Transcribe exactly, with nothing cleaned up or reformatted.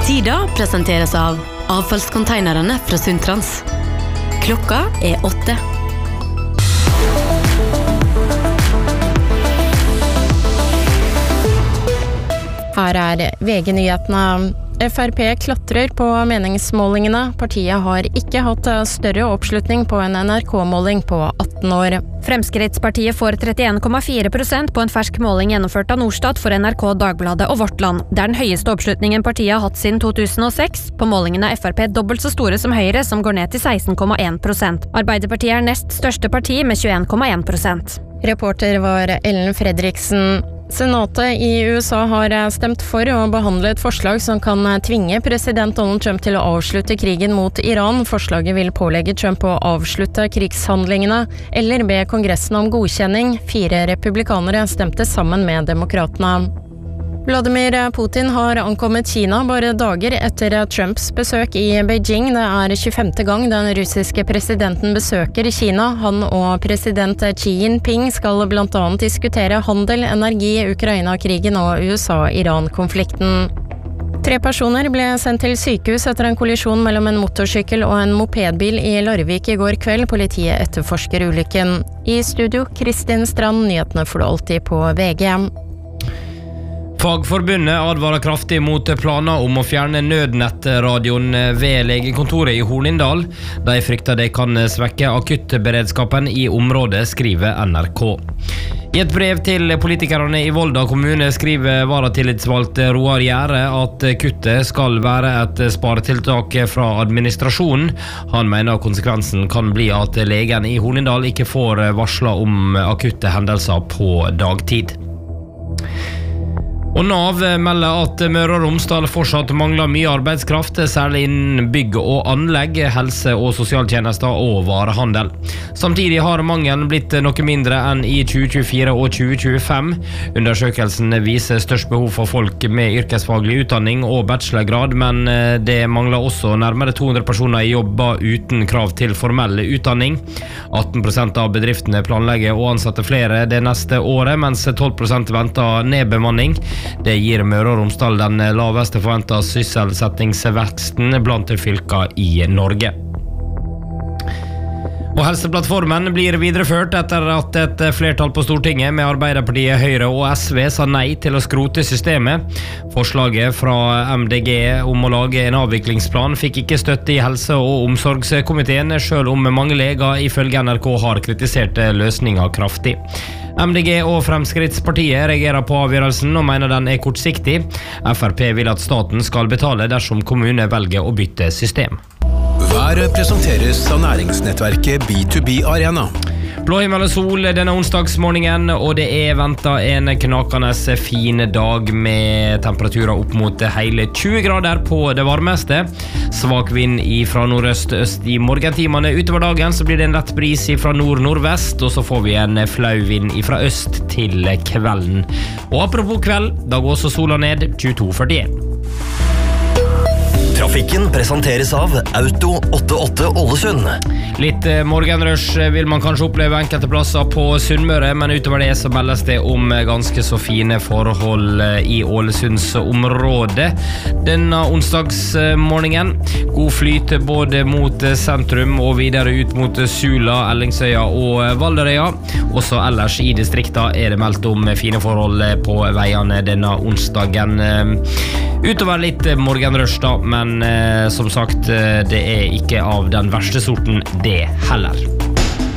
Tida presenteres av avfallskonteinerne fra Sundtrans. Klokka er åtte. Her er V G-nyhetene. F R P klatrer på meningsmålingene. Partiet har ikke hatt større oppslutning på en N R K-måling på atten år. Fremskrittspartiet får trettien komma fire prosent på en fersk måling gjennomført av Norstat for N R K, Dagbladet og Vårt Land. Det er den høyeste oppslutningen partiet har hatt siden to tusen og seks. På målingen er F R P dobbelt så store som Høyre, som går ned til seksten komma en prosent. Arbeiderpartiet er nest største parti med tjueen komma en prosent. Reporter var Ellen Fredriksen. Senatet i U S A har stemt for å behandle et forslag som kan tvinge president Donald Trump til å avslutte krigen mot Iran. Forslaget vil pålegge Trump å avslutte krigshandlingene, eller be Kongressen om godkjenning. Fire republikanere stemte sammen med demokratene. Vladimir Putin har ankommet Kina bare dager etter Trumps besøk i Beijing. Det er tjuefemte gang den russiske presidenten besøker Kina. Han og president Xi Jinping skal blant annet diskutere handel, energi, Ukraina-krigen og U S A-Iran-konflikten. Tre personer ble sendt til sykehus etter en kollisjon mellom en motorsykkel og en mopedbil i Larvik i går kveld. Politiet etterforsker ulykken. I studio, Kristin Strand, nyhetene får du alltid på V G. Fagforbundet advarer kraftig mot planer om å fjerne nødnettradioen ved legekontoret i Hornindal. De frykter det kan svekke akuttberedskapen i området, skriver N R K. I et brev til politikerne i Volda kommune skriver varatillitsvalgt Roar Gjære at kuttet skal være et sparetiltak fra administrasjonen. Han mener konsekvensen kan bli at legen i Hornindal ikke får varslet om akutte hendelser på dagtid. Og Nav melder at Møre og Romsdal fortsatt mangler mye arbeidskraft, særlig innen bygg og anlegg, helse- og sosialtjenester og varehandel. Samtidig har mangelen blitt noe mindre enn i tjue tjuefire og tjue tjuefem. Undersøkelsen viser størst behov for folk med yrkesfaglig utdanning og bachelorgrad, men det mangler også nærmere to hundre personer i jobber uten krav til formell utdanning. atten prosent av bedriftene planlegger å ansette flere det neste året, mens tolv prosent venter nedbemanning. Det gir Møre og Romsdal den laveste forventet sysselsettingsveksten blant fylker i Norge. Og Helseplattformen blir videreført etter at et flertall på Stortinget med Arbeiderpartiet, Høyre og S V sa nei til å skrote systemet. Forslaget fra M D G om å lage en avviklingsplan fikk ikke støtte i helse- og omsorgskomiteen, selv om mange leger ifølge N R K har kritisert løsningen kraftig. M D G og Fremskrittspartiet reagerer på avgjørelsen og mener den er kortsiktig. F R P vil at staten skal betale dersom kommune velger å bytte system. Været presenteres av næringsnettverket B to B Arena. Blå himmel og sol denne onsdagsmorgenen, og det er ventet en knakende fin dag med temperaturer opp mot hele tjue grader på det varmeste. Svak vind fra nordøst-øst i morgentimene. Utover dagen så blir det en lett bris fra nord-nordvest, og så får vi en flau vind fra øst til kvelden. Og apropos kveld, da går også sola ned tjueto førtien. Trafikken presenteres av Auto åttiåtte Ålesund. Litt morgenrush vil man kanskje oppleve enkelte plasser på Sunnmøre, men utover det så meldes det om ganske så fine forhold i Ålesunds område. Denne onsdagsmorgenen, god flyt både mot sentrum og videre ut mot Sula, Ellingsøya og Valderøya. Også ellers i distrikta er det meldt om fine forhold på veiene denne onsdagen. Utover litt morgenrush da, men eh, som sagt, det er ikke av den verste sorten det heller.